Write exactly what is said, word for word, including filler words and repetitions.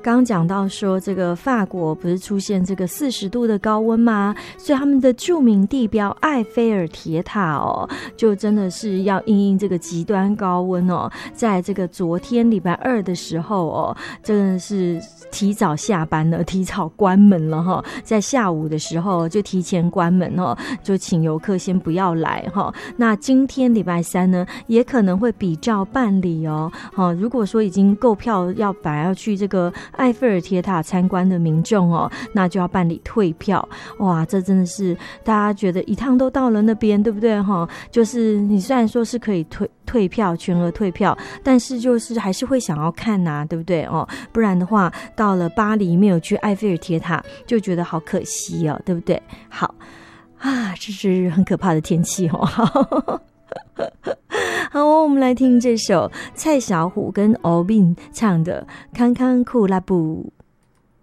刚刚讲到说这个法国不是出现这个四十度的高温吗？所以他们的著名地标埃菲尔铁塔哦，就真的是要因应这个极端高温哦，在这个昨天礼拜二的时候哦，真的是提早下班了，提早关门了哈，在下午的时候就提前关门哦，就请游客先不要来哈。那今天礼拜三呢，也可能会比照办理哦。哦，如果说已经购票要本来要去这个埃菲尔铁塔参观的民众哦，那就要办理退票。哇，这真的是大家觉得一趟都到了那边，对不对哈？就是你虽然说是可以退退票，全额退票，但是就是还是会想要看呐、啊，对不对哦？不然的话，到了巴黎没有去埃菲尔铁塔，就觉得好可惜哦，对不对？好啊，这是很可怕的天气哦。好，我们来听这首蔡小虎跟欧斌唱的《康康库拉布》。